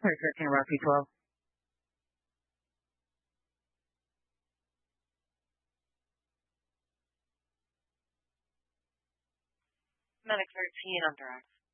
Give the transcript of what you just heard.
Clear 13, Rocky 12. Medic 13 on direct.